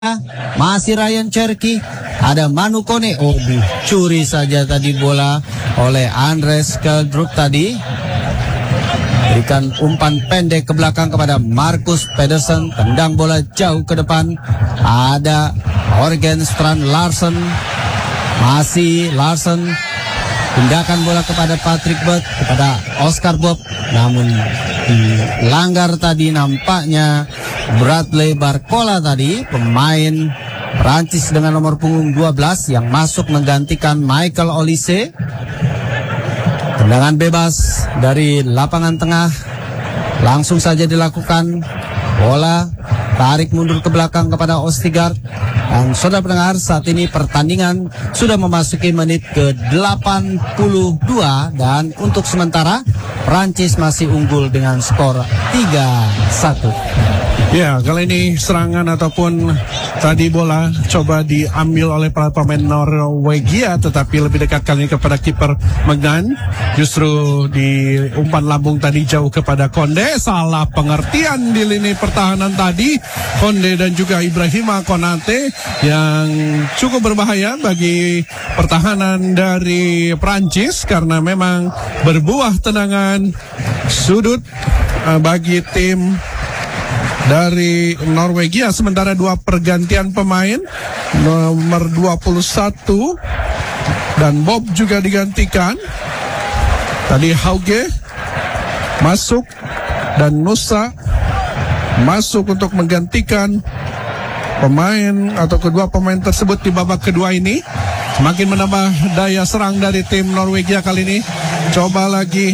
Masih Ryan Cherky, ada Manu Kone. Oh, curi saja tadi bola oleh Andres Keldrup tadi. Berikan umpan pendek ke belakang kepada Marcus Pedersen. Tendang bola jauh ke depan. Ada Jorgen Strand Larsen. Masih Larsen. Pindahkan bola kepada Patrick Berg, kepada Oscar Bob. Namun dilanggar tadi nampaknya Bradley Barcola tadi, pemain Prancis dengan nomor punggung 12 yang masuk menggantikan Michael Olise. Tendangan bebas dari lapangan tengah langsung saja dilakukan. Bola tarik mundur ke belakang kepada Ostigard. Dan saudara pendengar, saat ini pertandingan sudah memasuki menit ke-82 dan untuk sementara Prancis masih unggul dengan skor 3-1. Ya, kali ini serangan ataupun tadi bola coba diambil oleh para pemain Norwegia, tetapi lebih dekat kali ini kepada kiper Magnan. Justru di umpan lambung tadi jauh kepada Konde. Salah pengertian di lini pertahanan tadi. Konde dan juga Ibrahima Konate yang cukup berbahaya bagi pertahanan dari Prancis karena memang berbuah tendangan sudut bagi tim dari Norwegia. Sementara dua pergantian pemain, nomor 21 dan Bob juga digantikan. Tadi Hauge masuk dan Nusa masuk untuk menggantikan pemain atau kedua pemain tersebut di babak kedua ini. Semakin menambah daya serang dari tim Norwegia kali ini. Coba lagi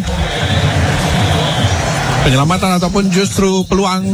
penyelamatan ataupun justru peluang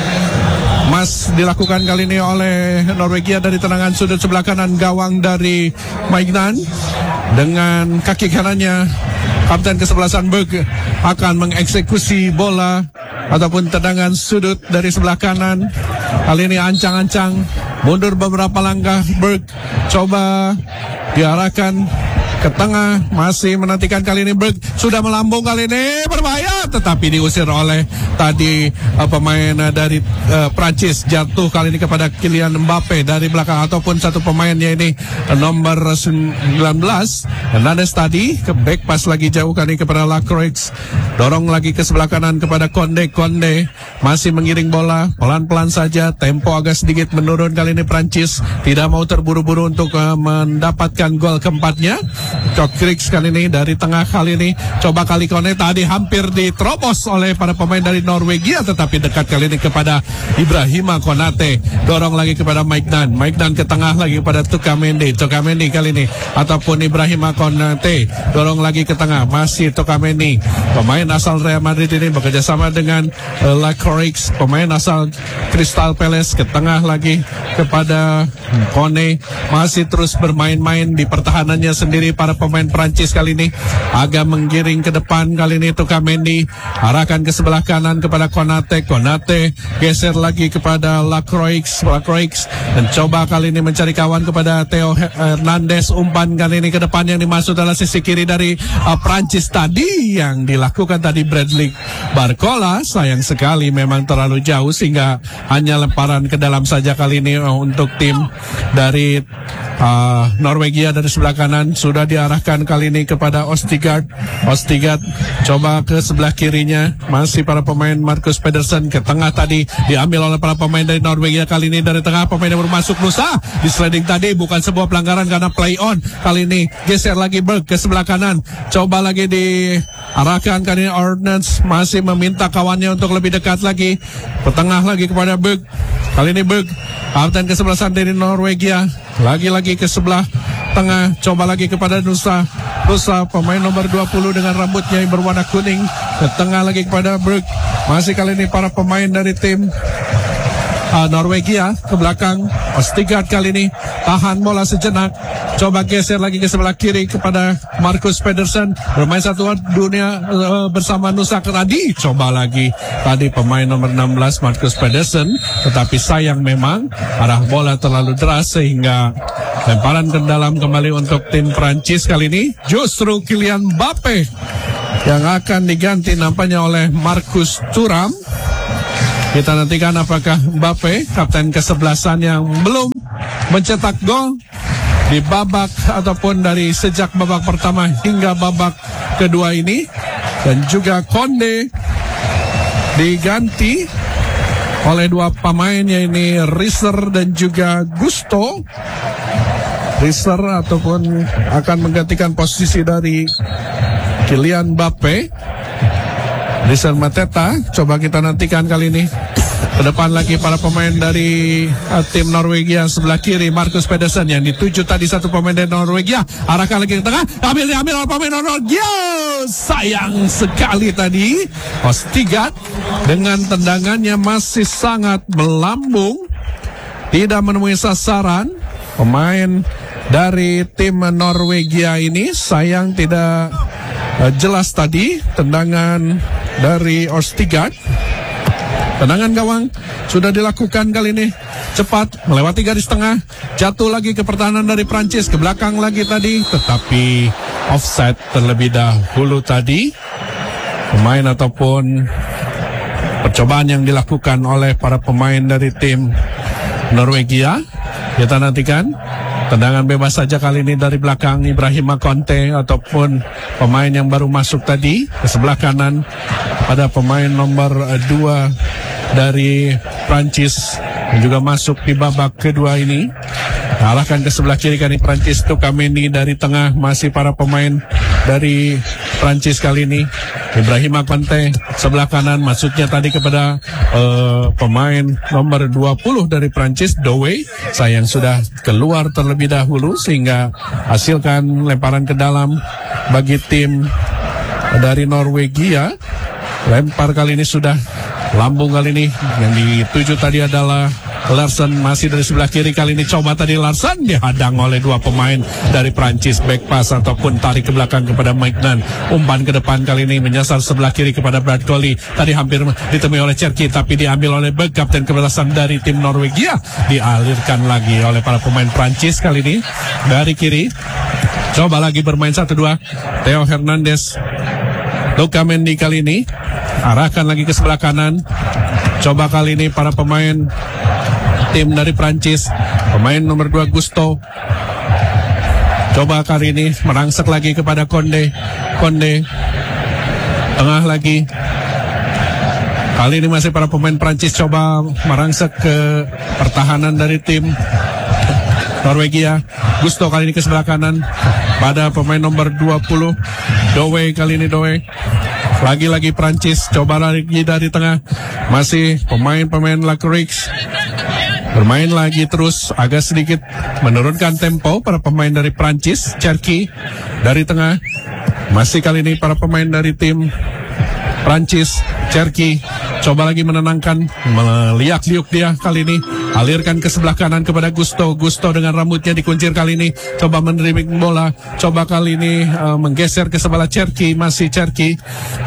Mas dilakukan kali ini oleh Norwegia dari tendangan sudut sebelah kanan gawang dari Magnan. Dengan kaki kanannya kapten kesebelasan Berg akan mengeksekusi bola ataupun tendangan sudut dari sebelah kanan. Kali ini ancang-ancang mundur beberapa langkah. Berg coba diarahkan ke tengah, masih menantikan kali ini. Berg sudah melambung kali ini, berbahaya, tetapi diusir oleh tadi pemain dari Prancis. Jatuh kali ini kepada Kylian Mbappe dari belakang ataupun satu pemainnya ini nomor 19 Hernandez tadi ke back pass lagi jauh kali kepada Lacroix. Dorong lagi ke sebelah kanan kepada Konde. Konde masih mengiring bola pelan-pelan saja, tempo agak sedikit menurun kali ini. Prancis tidak mau terburu-buru untuk mendapatkan gol keempatnya. Lacroix kali ini dari tengah kali ini. Coba kali Konde tadi hampir diterobos oleh para pemain dari Norwegia, tetapi dekat kali ini kepada Ibrahima Konate. Dorong lagi kepada Magnan. Magnan ke tengah lagi kepada Tukamendi. Tukamendi kali ini ataupun Ibrahima Konate. Dorong lagi ke tengah, masih Tukamendi. Pemain asal Real Madrid ini bekerja sama dengan Lacroix, pemain asal Crystal Palace. Ke tengah lagi kepada Kone. Masih terus bermain-main di pertahanannya sendiri. Para pemain Prancis kali ini agak menggiring ke depan kali ini. Tukamendi arahkan ke sebelah kanan kepada Konate. Konate geser lagi kepada Lacroix. Lacroix dan coba kali ini mencari kawan kepada Theo Hernandez. Umpan kali ini ke depan yang dimaksud adalah sisi kiri dari Prancis tadi yang dilakukan tadi Bradley Barcola. Sayang sekali memang terlalu jauh sehingga hanya lemparan ke dalam saja kali ini untuk tim dari Norwegia. Dari sebelah kanan sudah diarahkan kali ini kepada Ostigard. Ostigard coba ke sebelah kirinya, masih para pemain Marcus Pedersen. Ke tengah tadi diambil oleh para pemain dari Norwegia. Kali ini dari tengah pemain yang bermasuk Nusa di sliding tadi bukan sebuah pelanggaran karena play on. Kali ini geser lagi Berg ke sebelah kanan, coba lagi diarahkan kali ini. Ordnance masih meminta kawannya untuk lebih dekat lagi, ke tengah lagi kepada Berg. Kali ini Berg kapten kesebelasan dari Norwegia lagi-lagi ke sebelah tengah, coba lagi kepada Nusa. Nusa pemain nomor 20 dengan rambutnya yang berwarna kuning. Ke tengah lagi kepada Berg. Masih kali ini para pemain dari tim Norwegia ke belakang. Ostigard kali ini tahan bola sejenak, coba geser lagi ke sebelah kiri kepada Marcus Pedersen. Bermain satu dunia bersama Nusa tadi. Coba lagi tadi pemain nomor 16 Marcus Pedersen, tetapi sayang memang arah bola terlalu deras sehingga lemparan ke dalam kembali untuk tim Prancis. Kali ini justru Kylian Mbappe yang akan diganti nampaknya oleh Marcus Thuram. Kita nantikan apakah Mbappe, kapten kesebelasan yang belum mencetak gol di babak ataupun dari sejak babak pertama hingga babak kedua ini. Dan juga Konde diganti oleh dua pemain, yaitu Riser dan juga Gusto. Riser ataupun akan menggantikan posisi dari Kylian Mbappe. Riser Mateta, coba kita nantikan kali ini. Ke depan lagi para pemain dari tim Norwegia. Sebelah kiri Marcus Pedersen yang dituju tadi satu pemain dari Norwegia. Arahkan lagi ke tengah, diambil oleh pemain Norwegia. Sayang sekali tadi Ostigard dengan tendangannya masih sangat melambung, tidak menemui sasaran. Pemain dari tim Norwegia ini sayang tidak jelas tadi tendangan dari Ostigard. Tendangan gawang sudah dilakukan kali ini, cepat melewati garis tengah, jatuh lagi ke pertahanan dari Prancis, ke belakang lagi tadi, tetapi offside terlebih dahulu tadi. Pemain ataupun percobaan yang dilakukan oleh para pemain dari tim Norwegia. Kita nantikan tendangan bebas saja kali ini dari belakang Ibrahima Konte ataupun pemain yang baru masuk tadi ke sebelah kanan pada pemain nomor 2 dari Prancis yang juga masuk di babak kedua ini. Arahkan ke sebelah kiri kali Prancis, Tchouaméni dari tengah, masih para pemain dari Prancis kali ini. Ibrahima Konte sebelah kanan, maksudnya tadi kepada pemain nomor 20 dari Prancis, Doué. Sayang sudah keluar terlebih dahulu sehingga hasilkan lemparan ke dalam bagi tim dari Norwegia. Lempar kali ini sudah lambung kali ini, yang dituju tadi adalah Larsen, masih dari sebelah kiri kali ini. Coba tadi Larsen dihadang oleh dua pemain dari Prancis, back pass ataupun tarik ke belakang kepada Maignan. Umpan ke depan kali ini menyasar sebelah kiri kepada Brad Coley. Tadi hampir ditemui oleh Cherki, tapi diambil oleh Berg, kapten kebelasan dari tim Norwegia. Dialirkan lagi oleh para pemain Prancis kali ini dari kiri. Coba lagi bermain 1-2 Theo Hernandez. Tchouaméni kali ini arahkan lagi ke sebelah kanan. Coba kali ini para pemain tim dari Prancis, pemain nomor 2 Gusto. Coba kali ini merangsek lagi kepada Konde. Konde tengah lagi. Kali ini masih para pemain Prancis coba merangsek ke pertahanan dari tim Norwegia. Gusto kali ini ke sebelah kanan pada pemain nomor 20 Doué. Kali ini Doué. Lagi-lagi Prancis coba lagi dari tengah, masih pemain-pemain Lacroix bermain lagi terus, agak sedikit menurunkan tempo para pemain dari Prancis. Cherki dari tengah, masih kali ini para pemain dari tim Prancis. Cherki coba lagi menenangkan, meliak-liuk dia kali ini, alirkan ke sebelah kanan kepada Gusto. Gusto dengan rambutnya dikuncir kali ini, coba menerima bola, coba kali ini menggeser ke sebelah Cherki. Masih Cherki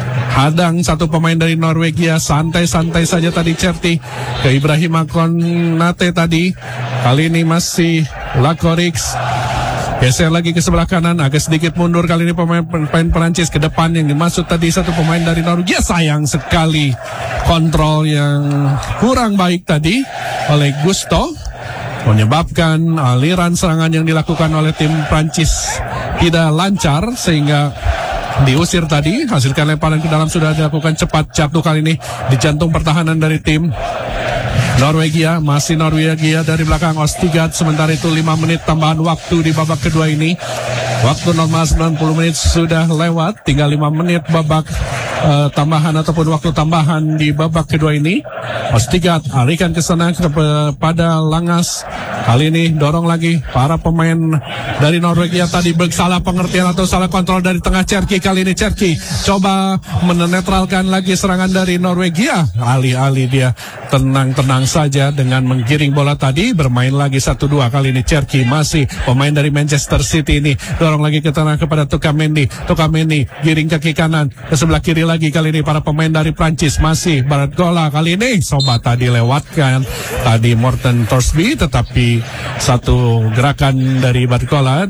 hadang satu pemain dari Norwegia, santai-santai saja tadi Cherki ke Ibrahima Konate tadi. Kali ini masih Lacroix, geser lagi ke sebelah kanan, agak sedikit mundur kali ini pemain Perancis ke depan yang dimaksud tadi satu pemain dari Norwegia. Sayang sekali kontrol yang kurang baik tadi oleh Gusto, menyebabkan aliran serangan yang dilakukan oleh tim Prancis tidak lancar sehingga diusir tadi. Hasilkan lemparan ke dalam sudah dilakukan cepat, jatuh kali ini di jantung pertahanan dari tim Norwegia. Masih Norwegia dari belakang Ostigard. Sementara itu 5 menit tambahan waktu di babak kedua ini. Waktu normal 90 menit sudah lewat, tinggal 5 menit babak tambahan ataupun waktu tambahan di babak kedua ini. Ostigard alihkan ke sana kepada Langas. Kali ini dorong lagi para pemain dari Norwegia tadi. Salah pengertian atau salah kontrol dari tengah Cherki. Kali ini Cherki coba menetralkan lagi serangan dari Norwegia. Alih-alih dia tenang-tenang saja dengan menggiring bola tadi. Bermain lagi 1-2 kali ini Cherki. Masih pemain dari Manchester City ini dorong lagi ke tengah kepada Tchouaméni. Tchouaméni giring kaki kanan ke sebelah kiri lagi. Kali ini para pemain dari Prancis masih Bargola. Kali ini sobat tadi lewatkan tadi Morten Thorsby, tetapi satu gerakan dari Bargola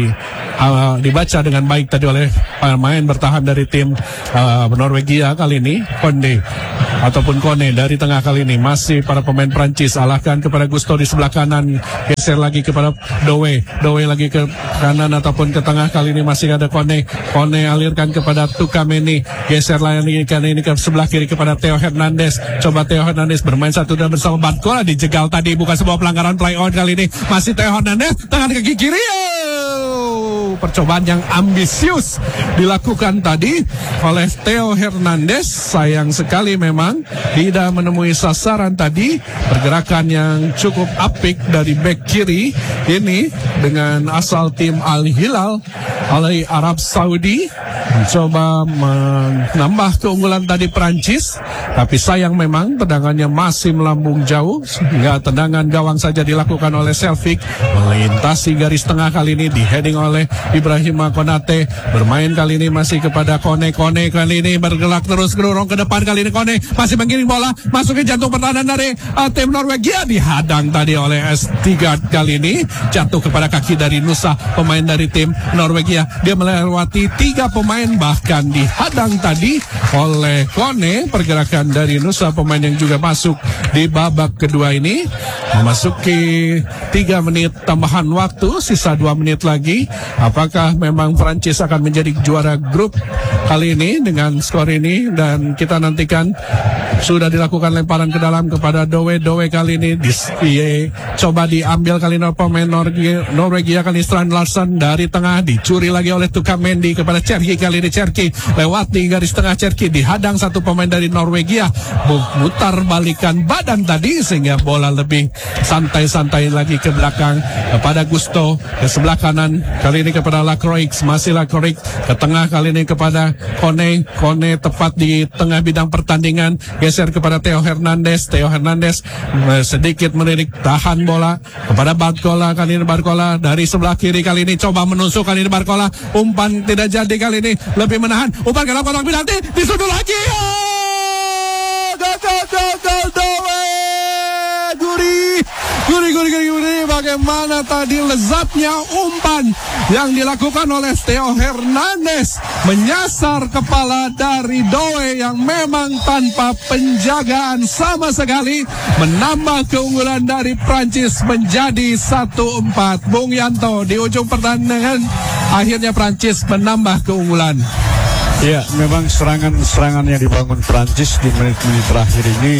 dibaca dengan baik tadi oleh pemain bertahan dari tim Norwegia kali ini. Konde ataupun Kone dari tengah kali ini. Masih para pemain Prancis, alahkan kepada Gusto di sebelah kanan, geser lagi kepada Doe lagi ke kanan ataupun ke tengah. Kali ini masih ada Kone alirkan kepada Tukameni, geser lagi kali ini ke sebelah kiri kepada Theo Hernandez. Coba Theo Hernandez bermain satu dan bersama Barcola, dijegal tadi, bukan sebuah pelanggaran play on. Kali ini masih Theo Hernandez, tangan kaki kiri. Percobaan yang ambisius dilakukan tadi oleh Theo Hernandez. Sayang sekali memang tidak menemui sasaran tadi. Pergerakan yang cukup apik dari bek kiri ini dengan asal tim Al Hilal oleh Arab Saudi, mencoba menambah keunggulan tadi Prancis. Tapi sayang memang tendangannya masih melambung jauh, sehingga tendangan gawang saja dilakukan oleh Selvic, melintasi garis tengah. Kali ini di-heading oleh Ibrahima Konate. Bermain kali ini masih kepada Kone kali ini bergerak terus gerorong ke depan. Kali ini Kone masih mengirim bola masuk ke jantung pertahanan dari tim Norwegia, dihadang tadi oleh S3. Kali ini jatuh kepada kaki dari Nusa, pemain dari tim Norwegia. Dia melewati 3 pemain, bahkan dihadang tadi oleh Kone. Pergerakan dari Nusa, pemain yang juga masuk di babak kedua ini, memasuki 3 menit tambahan waktu, sisa 2 menit lagi. Apakah memang Prancis akan menjadi juara grup kali ini dengan skor ini? Dan kita nantikan. Sudah dilakukan lemparan ke dalam kepada Doe kali ini coba diambil kali ini pemain Norwegia kali ini Strand Larsen dari tengah, dicuri lagi oleh Tukamendi kepada Cherki. Kali ini Cherki lewati garis tengah, Cherki dihadang satu pemain dari Norwegia, mutar balikan badan tadi sehingga bola lebih santai-santai lagi ke belakang kepada Gusto ke sebelah kanan. Kali ini kepada Lacroix, masih Lacroix ke tengah, kali ini kepada Kone tepat di tengah bidang pertandingan, geser kepada Theo Hernandez sedikit melirik, tahan bola kepada Barcola. Kali ini Barcola dari sebelah kiri, kali ini coba menusuk, kali ini Barcola umpan tidak jadi, kali ini lebih menahan, umpan ke dalam kotak penalti, disundul lagi. Guri, bagaimana tadi lezatnya umpan yang dilakukan oleh Theo Hernandez, menyasar kepala dari Doe yang memang tanpa penjagaan sama sekali, menambah keunggulan dari Prancis menjadi 1-4. Bung Yanto, di ujung pertandingan akhirnya Prancis menambah keunggulan. Ya, memang serangan yang dibangun Prancis di menit-menit terakhir ini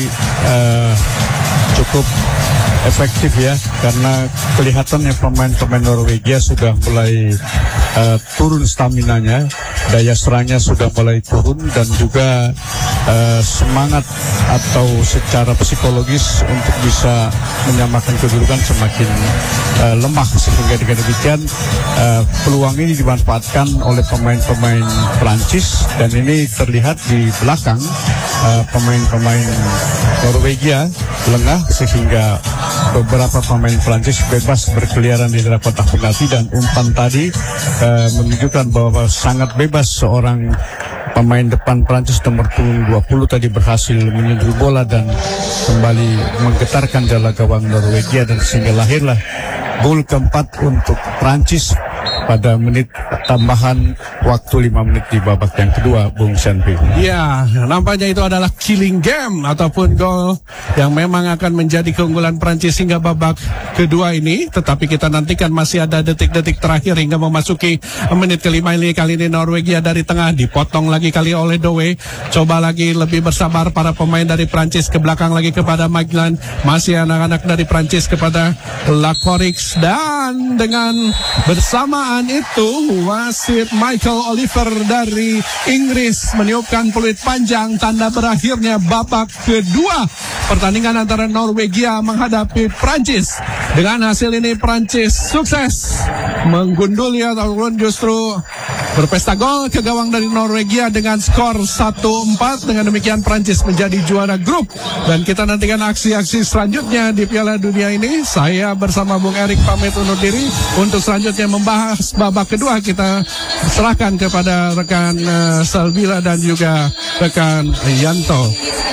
cukup efektif ya, karena kelihatannya pemain-pemain Norwegia sudah mulai turun staminanya, daya serangnya sudah mulai turun, dan juga semangat atau secara psikologis untuk bisa menyamakan kedudukan semakin lemah, sehingga dengan demikian peluang ini dimanfaatkan oleh pemain-pemain Prancis, dan ini terlihat di belakang pemain-pemain Norwegia lengah sehingga beberapa pemain Prancis bebas berkeliaran di dalam kotak penalti, dan umpan tadi menunjukkan bahwa sangat bebas seorang pemain depan Prancis nomor punggung 20 tadi berhasil menyentuh bola dan kembali menggetarkan jala gawang Norwegia, dan sehingga lahirlah gol keempat untuk Prancis pada menit tambahan waktu 5 menit di babak yang kedua, Bung Senpi. Ya, nampaknya itu adalah killing game ataupun gol yang memang akan menjadi keunggulan Prancis hingga babak kedua ini. Tetapi kita nantikan, masih ada detik-detik terakhir hingga memasuki menit kelima ini. Kali ini Norwegia dari tengah dipotong lagi kali oleh Doe. Coba lagi lebih bersabar para pemain dari Prancis, ke belakang lagi kepada Maglan. Masih anak-anak dari Prancis kepada Lacroix, dan dengan bersamaan itu wasit Michael Oliver dari Inggris meniupkan peluit panjang, tanda berakhirnya babak kedua pertandingan antara Norwegia menghadapi Prancis. Dengan hasil ini Prancis sukses menggunduli ataupun justru berpesta gol ke gawang dari Norwegia dengan skor 1-4. Dengan demikian Prancis menjadi juara grup, dan kita nantikan aksi-aksi selanjutnya di Piala Dunia ini. Saya bersama Bung Erik pamit undur diri. Untuk selanjutnya membahas babak kedua, kita serahkan kepada rekan Salbila dan juga rekan Yanto.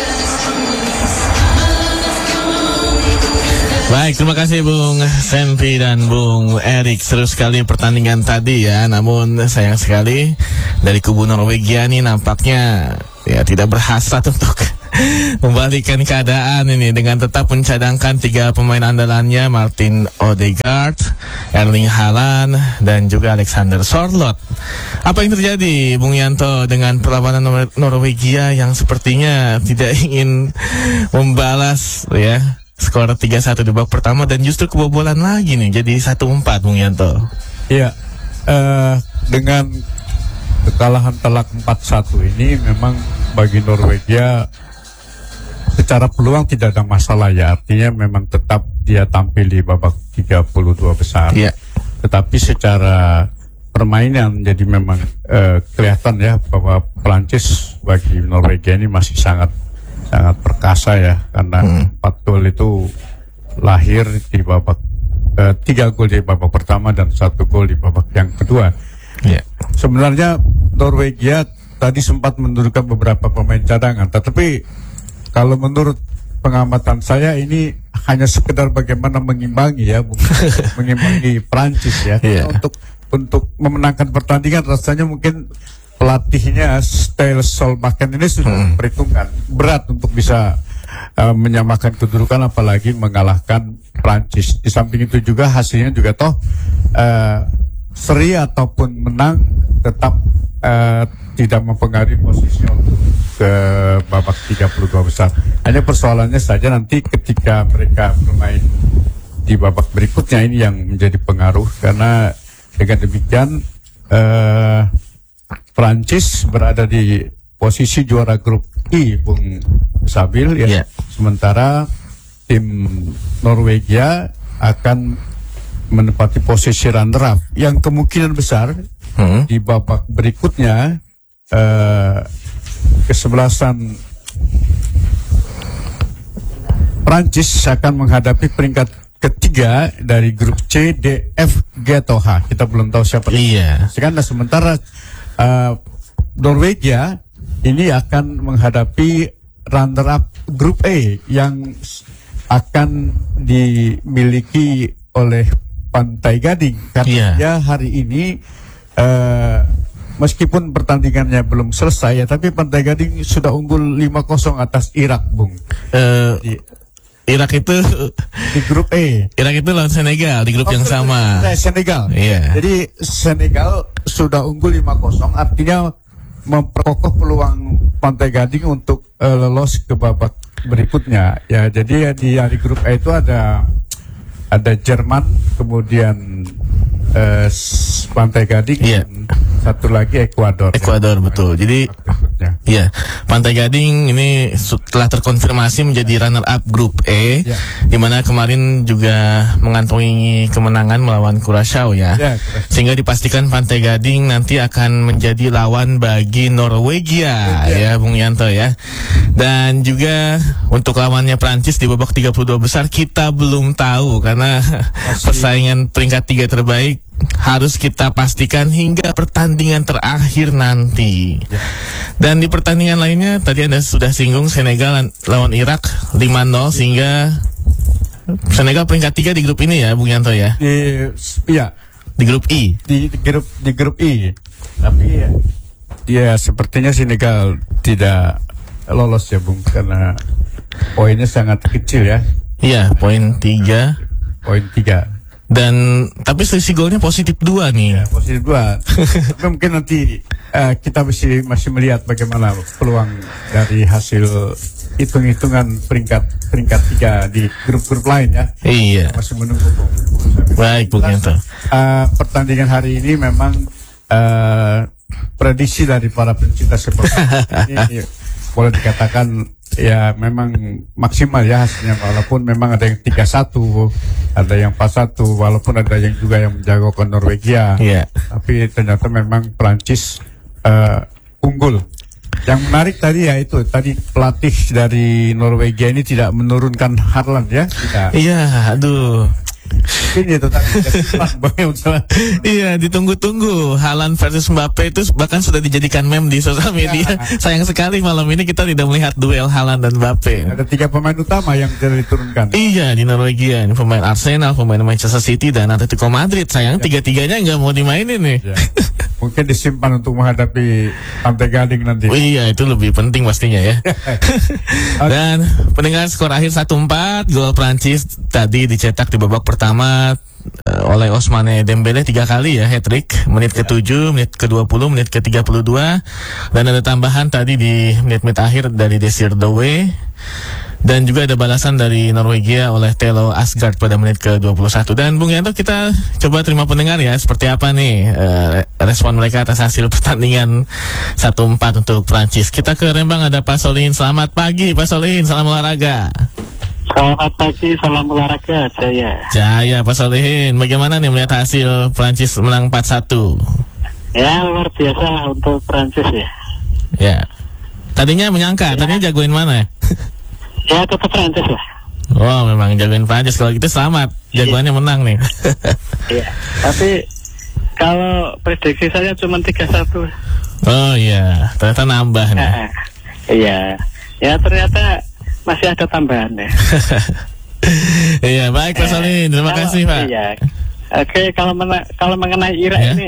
Baik, terima kasih Bung Senpi dan Bung Erik. Seru sekali pertandingan tadi ya. Namun sayang sekali dari kubu Norwegia nih nampaknya ya tidak berhasrat untuk Membalikan keadaan ini dengan tetap mencadangkan 3 pemain andalannya, Martin Odegaard, Erling Haaland, dan juga Alexander Sorloth. Apa yang terjadi, Bung Yanto, dengan perlawanan Norwegia yang sepertinya tidak ingin membalas ya skor 3-1 di babak pertama dan justru kebobolan lagi nih jadi 1-4, Bung Yanto? Iya, dengan kekalahan telak 4-1 ini memang bagi Norwegia secara peluang tidak ada masalah ya, artinya memang tetap dia tampil di babak 32 besar. Yeah. Tetapi secara permainan jadi memang kelihatan ya bahwa Prancis bagi Norwegia ini masih sangat perkasa ya, karena 4 gol itu lahir di babak 3 gol di babak pertama dan 1 gol di babak yang kedua. Yeah. Sebenarnya Norwegia tadi sempat menurunkan beberapa pemain cadangan, tetapi kalau menurut pengamatan saya ini hanya sekedar bagaimana mengimbangi ya, mengimbangi Prancis ya. Yeah. Untuk memenangkan pertandingan rasanya mungkin pelatihnya Ståle Solbakken ini sudah perhitungkan berat untuk bisa menyamakan kedudukan, apalagi mengalahkan Prancis. Di samping itu juga hasilnya juga toh seri ataupun menang tetap tidak mempengaruhi posisinya untuk ke babak 32 besar. Hanya persoalannya saja nanti ketika mereka bermain di babak berikutnya ini yang menjadi pengaruh, karena dengan demikian Prancis berada di posisi juara grup I, Bung Sabil ya. Yeah. Sementara tim Norwegia akan menempati posisi runner up yang kemungkinan besar di babak berikutnya kesebelasan Prancis akan menghadapi peringkat ketiga dari grup C, D, F, G atau H. Kita belum tahu siapa. Iya. Sementara Norwegia ini akan menghadapi runner up grup E yang akan dimiliki oleh Pantai Gading, karena dia hari ini meskipun pertandingannya belum selesai ya, tapi Pantai Gading sudah unggul 5-0 atas Irak, Bung. Irak itu di grup E. Irak itu lawan Senegal di grup yang sama. Senegal. Iya. Jadi Senegal sudah unggul 5-0, artinya memperkokoh peluang Pantai Gading untuk lolos ke babak berikutnya. Ya, jadi di grup E itu ada Jerman, kemudian Pantai Gading, dan satu lagi Ekuador. Betul. Jadi ya, Pantai Gading ini telah terkonfirmasi menjadi runner up grup E, di mana kemarin juga mengantongi kemenangan melawan Curaçao ya. Sehingga dipastikan Pantai Gading nanti akan menjadi lawan bagi Norwegia ya, Bung Yanto ya. Dan juga untuk lawannya Prancis di babak 32 besar kita belum tahu, karena persaingan peringkat 3 terbaik harus kita pastikan hingga pertandingan terakhir nanti. Dan di pertandingan lainnya tadi Anda sudah singgung Senegal lawan Irak 5-0, sehingga Senegal peringkat 3 di grup ini ya, Bung Yanto ya. Iya. Di grup I. Di grup I. Tapi ya sepertinya Senegal tidak lolos ya, Bung, karena poinnya sangat kecil ya. Iya, poin 3. Dan tapi selisih golnya positif 2 nih. Ya, positif 2. Tapi mungkin nanti kita masih melihat bagaimana peluang dari hasil hitung-hitungan peringkat 3 di grup-grup lain ya. Iya. Masih menunggu, Bung. Baik, Bung Yanto. Pertandingan hari ini memang prediksi dari para pencinta sepak bola ini boleh dikatakan ya memang maksimal ya hasilnya, walaupun memang ada yang 3-1, ada yang 4-1, walaupun ada yang juga yang menjagokan Norwegia. Tapi ternyata memang Prancis unggul. Yang menarik tadi ya itu tadi pelatih dari Norwegia ini tidak menurunkan Haaland ya. Iya, aduh. Ini itu tadi. Iya, ditunggu-tunggu Haaland versus Mbappe itu bahkan sudah dijadikan meme di sosial media. Sayang sekali malam ini kita tidak melihat duel Haaland dan Mbappe. Ada 3 pemain utama yang tidak diturunkan. Iya, di Norwegia, ini pemain Arsenal, pemain Manchester City dan Atletico Madrid. Sayang 3-3-nya nggak mau dimainin nih. Mungkin disimpan untuk menghadapi Pantai Gading nanti. Oh iya, itu lebih penting pastinya ya. Dan pendengar, skor akhir 1-4. Gol Prancis tadi dicetak di babak pertama oleh Ousmane Dembele 3 kali ya, hat-trick. Menit ke-7, menit ke-20, menit ke-32. Dan ada tambahan tadi di menit-menit akhir dari Desir Doué. Dan juga ada balasan dari Norwegia oleh Telo Asgard pada menit ke-21. Dan Bung Yanto, kita coba terima pendengar ya, seperti apa nih respon mereka atas hasil pertandingan 1-4 untuk Prancis. Kita ke Rembang, ada Pak Solihin. Selamat pagi Pak Solihin, salam olahraga. Selamat pagi, salam olahraga, Jaya. Jaya Pak Solihin, bagaimana nih melihat hasil Prancis menang 4-1? Ya, luar biasa untuk Prancis ya. Ya, tadinya menyangka, tadinya jagoin mana ya? Ya, tetap Prancis lah. Oh, memang jagoin Prancis. Kalau gitu selamat, jagoannya menang nih. Iya, tapi kalau prediksi saya cuma 3-1. Oh iya, ternyata nambah nih. Iya, ya ternyata masih ada tambahan ya. Iya, baik Pak Solihin, terima kasih Pak. Iya. Oke, kalau mengenai Irak ini,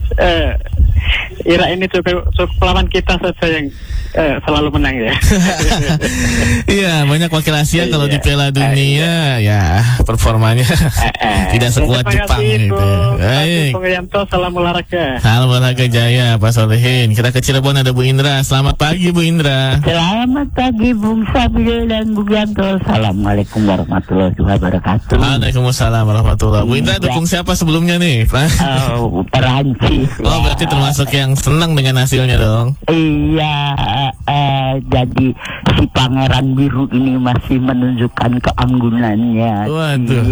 Irak ini cukup lawan kita saja yang selalu menang ya. Iya, banyak wakil Asia kalau di Piala Dunia ya performanya tidak sekuat Jepang gitu. Baik. Bung Yanto, salam olahraga. Salam olahraga Jaya Pak Solihin. Kita ke Cirebon, ada Bu Indra. Selamat pagi Bu Indra. Selamat pagi Bung Sabil dan Bung Yanto. Assalamualaikum warahmatullahi wabarakatuh. Waalaikumsalam warahmatullahi. Bu Indra dukung siapa sebelumnya nih? Perancis. Oh, berarti termasuk yang senang dengan hasilnya dong. Iya, jadi si Pangeran Biru ini masih menunjukkan keanggunannya. Waduh.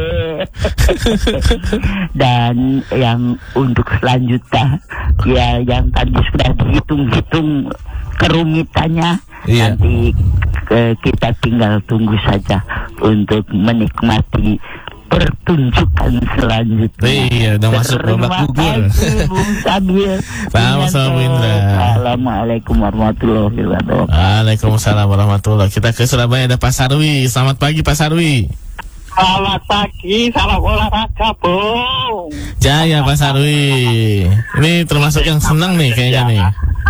Dan yang untuk selanjutnya, ya yang tadi sudah dihitung-hitung kerumitannya, iya. Nanti kita tinggal tunggu saja untuk menikmati pertunjukan selanjutnya. Iya, udah masuk babak gugur. Bung Sabil. Sama-sama Bu Indra. Assalamualaikum warahmatullahi wabarakatuh. Waalaikumsalam warahmatullahi. Kita ke Surabaya, ada Pak Sarwi. Selamat pagi Pak Sarwi. Selamat pagi, salam olahraga Bung. Jaya Pak Sarwi. Ini termasuk yang senang nih kayaknya nih.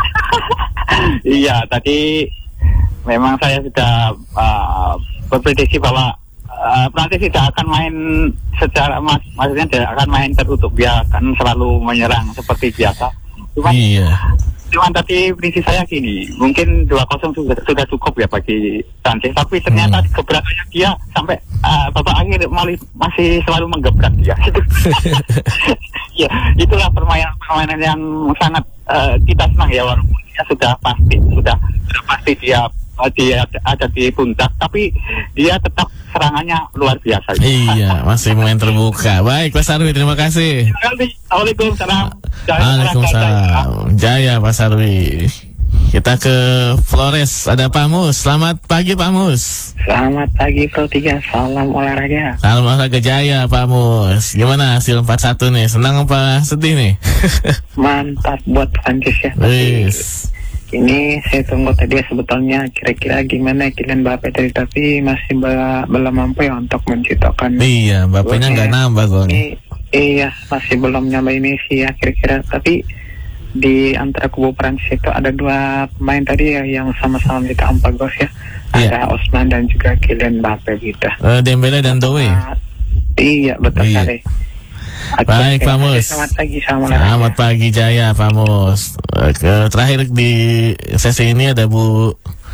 Iya, tadi memang saya sudah berprediksi bahwa Prancis tidak akan main secara maksudnya tidak akan main tertutup, dia akan selalu menyerang seperti biasa. Cuman tadi prediksi saya gini, mungkin 2-0 sudah cukup ya bagi Prancis, tapi ternyata gebrakannya dia sampai babak akhir masih selalu menggebrak dia. Ya, itulah permainan yang sangat kita senang ya, walaupun dia sudah pasti dia ada di puncak, tapi dia tetap serangannya luar biasa. Iya, masih main terbuka. Baik Pak Sarwi, terima kasih. Waalaikumsalam. Waalaikumsalam. Jaya Pak Sarwi. Kita ke Flores, ada Pak Mus. Selamat pagi Pak Mus. Selamat pagi Pro 3, salam olahraga. Salam olahraga Jaya Pak Mus. Gimana hasil 4-1 nih? Senang apa sedih nih? Mantap buat Prancis ya. Ini saya tunggu tadi sebetulnya kira-kira gimana Kylian Mbappe tadi, tapi masih belum mampu ya untuk menciptakan. Iya, Mbappe-nya nggak nambah golnya. Iya, masih belum nyampe Messi ya kira-kira. Tapi di antara kubu Prancis itu ada 2 pemain tadi ya yang sama-sama kita 4 gol ya. Ada Ousmane dan juga Kylian Mbappe gitu. Dembele dan Doué. Iya, betul sekali. Baik Pak Mus. Selamat pagi, selamat pagi Jaya Pak Mus. Terakhir di sesi ini ada Bu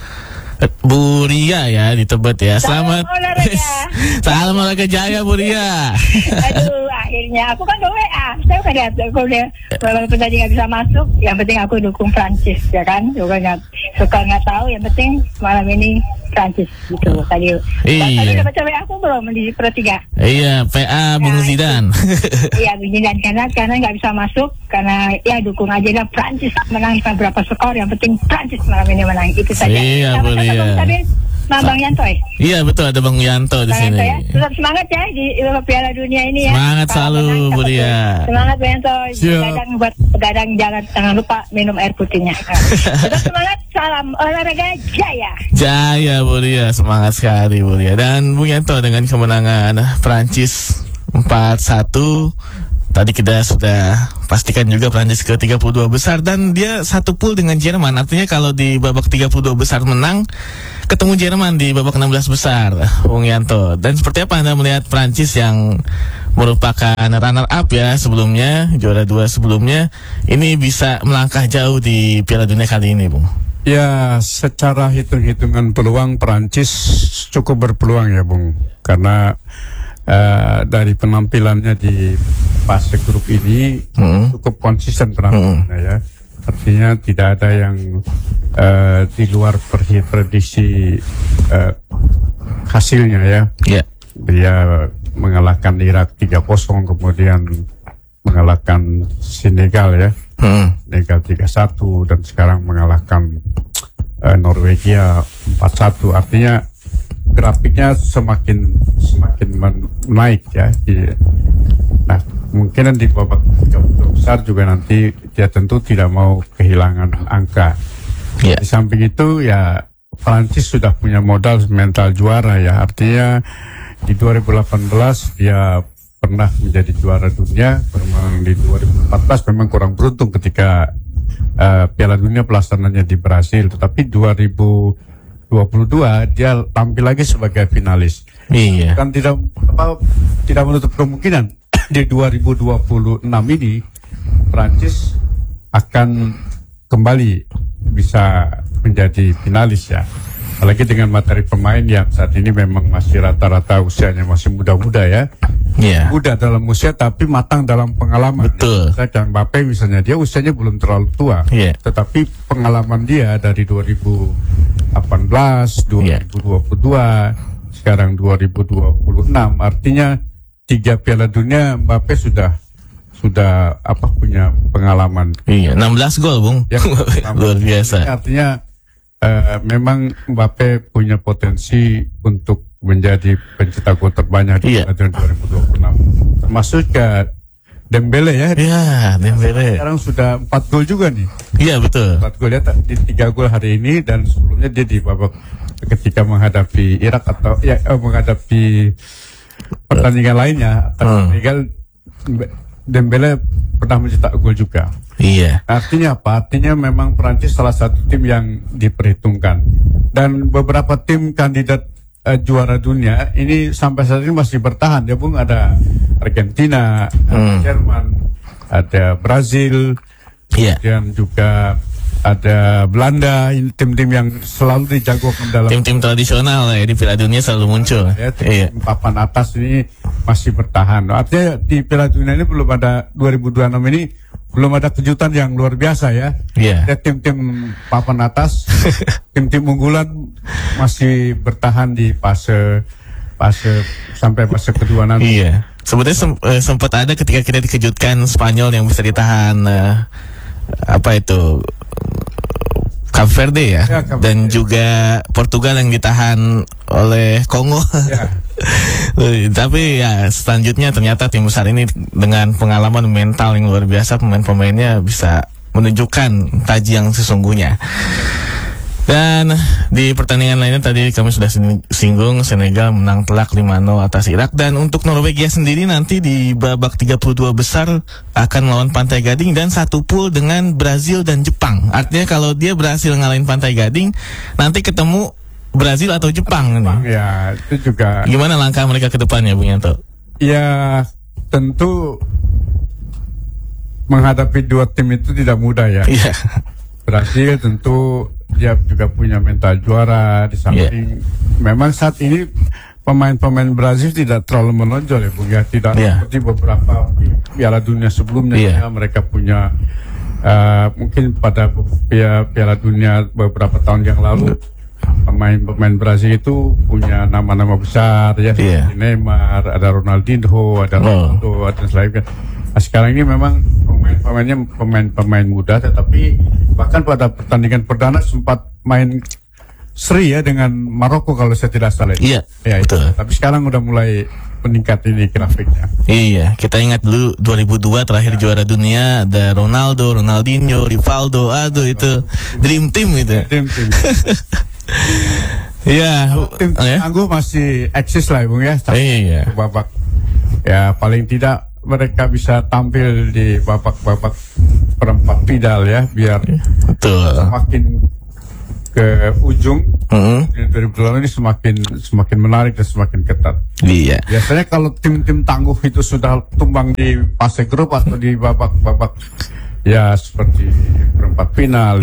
Ria ya di Tebet ya. Selamat olahraga. Salam olahraga Jaya Bu Ria. Aduh, akhirnya aku kan udah WA. Saya udah lihat, aku udah walaupun tadi nggak bisa masuk, yang penting aku dukung Prancis ya kan. Suka nggak tahu, yang penting malam ini Prancis gitu tadi. Iya. Tadi dapat WA aku belum di Pro 3. Iya, PA Bung Zidane. Iya, Bung Zidane karena nggak bisa masuk, karena ya dukung aja lah Prancis menang berapa skor, yang penting Prancis malam ini menang, itu saja. Iya, Bu Ria. Bang Yanto ya? Iya betul, ada Bang Yanto di sini. Ya. Tetap semangat ya di Piala Dunia ini ya. Semangat selalu Bu Ria. Semangat Bang Yanto. Gadang jalan, jangan lupa minum air putihnya. Tetap semangat, salam olahraga Jaya. Jaya Bu Ria, semangat sekali Bu Ria. Dan Bung Yanto dengan kemenangan Prancis 4-1 tadi kita sudah pastikan juga Prancis ke 32 besar dan dia satu pool dengan Jerman. Artinya kalau di babak 32 besar menang, ketemu Jerman di babak 16 besar, Bung Yanto. Dan seperti apa Anda melihat Prancis yang merupakan runner up ya sebelumnya, juara 2 sebelumnya, ini bisa melangkah jauh di Piala Dunia kali ini, Bung? Ya, secara hitung-hitungan peluang Perancis cukup berpeluang ya, Bung. Karena dari penampilannya di fase grup ini cukup konsisten penampilannya ya. Artinya tidak ada yang di luar prediksi hasilnya ya. Yeah. Dia mengalahkan Irak 3-0, kemudian mengalahkan Senegal ya. Senegal 3-1 dan sekarang mengalahkan Norwegia 4-1. Artinya grafiknya semakin naik ya. Nah, mungkin di babak 32 besar juga nanti dia tentu tidak mau kehilangan angka. Yeah. Di samping itu ya Prancis sudah punya modal mental juara ya. Artinya di 2018 dia pernah menjadi juara dunia. Memang di 2014 memang kurang beruntung ketika Piala Dunia pelaksananya di Brasil. Tetapi 2022 dia tampil lagi sebagai finalis. Iya. Kan tidak menutup kemungkinan di 2026 ini Prancis akan kembali bisa menjadi finalis ya. Apalagi dengan materi pemain yang saat ini memang masih rata-rata usianya masih muda-muda ya. Yeah. Muda dalam usia tapi matang dalam pengalaman. Betul. Saya Mbappe misalnya, dia usianya belum terlalu tua. Yeah. Tetapi pengalaman dia dari 2018, 2022, sekarang 2026. Artinya 3 Piala Dunia Mbappe sudah punya pengalaman. Iya, 16 gol, Bung. Ya, luar biasa. Artinya memang Mbappe punya potensi untuk menjadi pencetak gol terbanyak di Piala Dunia 2026. Termasuk ke Dembele ya. Iya, Dembele. Sekarang sudah 4 gol juga nih. Iya, betul. 4 gol ya, di 3 gol hari ini dan sebelumnya dia di babak ketika menghadapi Irak atau ya menghadapi pertandingan lainnya. Senegal, Dembele pernah mencetak gol juga. Iya. Artinya apa? Artinya memang Prancis salah satu tim yang diperhitungkan. Dan beberapa tim kandidat juara dunia ini sampai saat ini masih bertahan. Ya Bung, ada Argentina, ada Jerman, ada Brazil, kemudian juga ada Belanda. Ini tim-tim yang selalu dijagokan dalam tim-tim tradisional ya di Piala Dunia selalu muncul. Ya, tim papan atas ini masih bertahan. Artinya di Piala Dunia ini belum ada 2026 ini belum ada kejutan yang luar biasa ya. Iya. Ya, tim-tim papan atas, tim-tim unggulan masih bertahan di fase sampai fase kedua nanti. Iya. Sebetulnya sempat ada ketika kita dikejutkan Spanyol yang bisa ditahan Cape Verde ya, dan juga Portugal yang ditahan oleh Kongo. Ya. Tapi ya selanjutnya ternyata tim besar ini dengan pengalaman mental yang luar biasa, pemain-pemainnya bisa menunjukkan taji yang sesungguhnya. Dan di pertandingan lainnya tadi kami sudah singgung, Senegal menang telak 5-0 atas Irak. Dan untuk Norwegia sendiri nanti di babak 32 besar akan melawan Pantai Gading dan satu pool dengan Brazil dan Jepang. Artinya kalau dia berhasil ngalahin Pantai Gading, nanti ketemu Brazil atau Jepang nih. Ya, itu juga. Gimana langkah mereka ke depannya, Bung Yanto? Ya, tentu menghadapi dua tim itu tidak mudah ya. Iya. Brazil tentu dia juga punya mental juara. Di samping memang saat ini pemain-pemain Brazil tidak terlalu menonjol ya Bung ya, tidak seperti beberapa Piala Dunia sebelumnya. Ya, mereka punya mungkin pada Piala Dunia beberapa tahun yang lalu pemain-pemain Brazil itu punya nama-nama besar ya, seperti Neymar, ada Ronaldinho, ada Ronaldo, dan selainnya. Nah, sekarang ini memang pemain-pemainnya pemain-pemain muda, tetapi bahkan pada pertandingan perdana sempat main seri ya dengan Maroko kalau saya tidak salah. Iya, ya, betul. Tapi sekarang udah mulai meningkat ini grafiknya. Iya, kita ingat dulu 2002 terakhir juara dunia ada Ronaldo, Ronaldinho, Rivaldo, aduh itu dream team gitu. Dream team. Iya, tim tangguh masih eksis lah Bung ya. Iya. Babak ya paling tidak mereka bisa tampil di babak-babak perempat final ya, biar semakin ke ujung di 2008 ini semakin menarik dan semakin ketat. Iya. Biasanya kalau tim-tim tangguh itu sudah tumbang di fase grup atau di babak-babak ya seperti perempat final,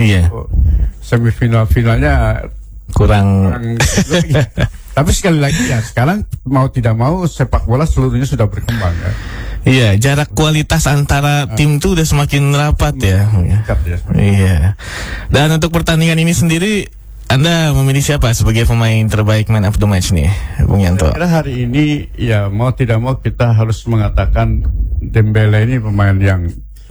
semifinal-finalnya kurang. Tapi sekali lagi ya, sekarang mau tidak mau sepak bola seluruhnya sudah berkembang ya. Iya, jarak kualitas antara tim itu udah semakin rapat ya. Iya. Dan untuk pertandingan ini sendiri, Anda memilih siapa sebagai pemain terbaik man of the match nih, Bung Yanto? Kira hari ini ya mau tidak mau kita harus mengatakan Dembele ini pemain yang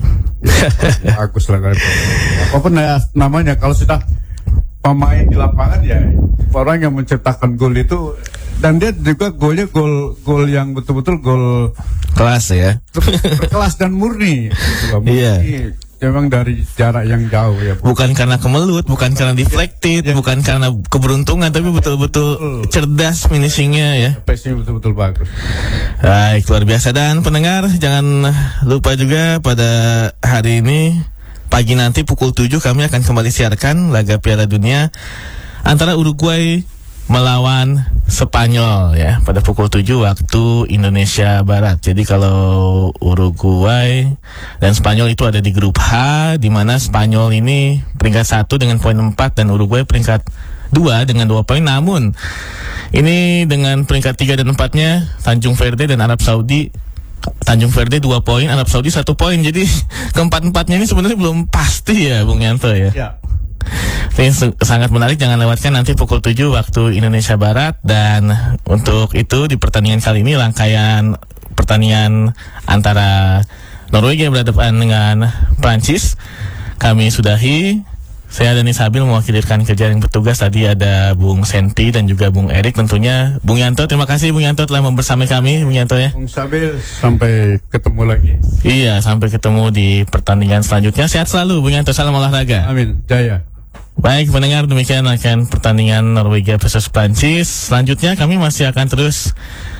bagus lah. Apapun namanya, kalau sudah pemain di lapangan ya orang yang menciptakan gol itu, dan dia juga golnya gol yang betul-betul gol kelas ya, berkelas dan murni. Iya. Memang dari jarak yang jauh ya. Bukan karena kemelut, bukan karena deflected, bukan karena keberuntungan, tapi betul-betul cerdas finishingnya ya. Passing betul-betul bagus. Baik, luar biasa. Dan pendengar jangan lupa juga pada hari ini pagi nanti pukul 7 kami akan kembali siarkan laga Piala Dunia antara Uruguay melawan Spanyol ya pada pukul 7 waktu Indonesia Barat. Jadi kalau Uruguay dan Spanyol itu ada di grup H, di mana Spanyol ini peringkat 1 dengan poin 4 dan Uruguay peringkat 2 dengan 2 poin. Namun ini dengan peringkat 3 dan 4-nya Tanjung Verde dan Arab Saudi. Tanjung Verde 2 poin, Arab Saudi 1 poin. Jadi keempat-empatnya ini sebenarnya belum pasti ya, Bung Yanto ya. Ya. Ini sangat menarik, jangan lewatkan nanti pukul 7 waktu Indonesia Barat. Dan untuk itu di pertandingan kali ini rangkaian pertandingan antara Norwegia berhadapan dengan Prancis kami sudahi. Saya Dani Sabil mewakili rekan kerja yang bertugas. Tadi ada Bung Senti dan juga Bung Erik tentunya. Bung Yanto, terima kasih Bung Yanto telah membersama kami, Bung Yanto ya. Bung Sabil, sampai ketemu lagi. Iya, sampai ketemu di pertandingan selanjutnya. Sehat selalu Bung Yanto, salam olahraga. Amin, jaya. Baik pendengar, demikian akan pertandingan Norwegia versus Prancis. Selanjutnya kami masih akan terus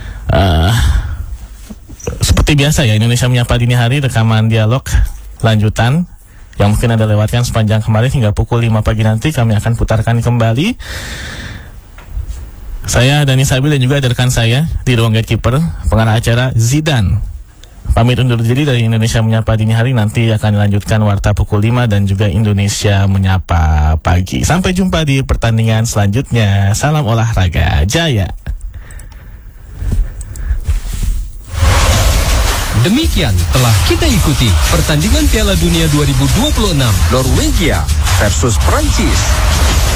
seperti biasa ya, Indonesia Menyapa Dini Hari, rekaman dialog lanjutan yang mungkin Anda lewatkan sepanjang kemarin hingga pukul 5 pagi nanti kami akan putarkan kembali. Saya Dani Sabil dan juga ada rekan saya di ruang gatekeeper, pengarah acara Zidan. Pamit undur diri dari Indonesia Menyapa Dini Hari. Nanti akan dilanjutkan Warta pukul 5 dan juga Indonesia Menyapa Pagi. Sampai jumpa di pertandingan selanjutnya. Salam olahraga jaya. Demikian telah kita ikuti pertandingan Piala Dunia 2026 Norwegia versus Prancis.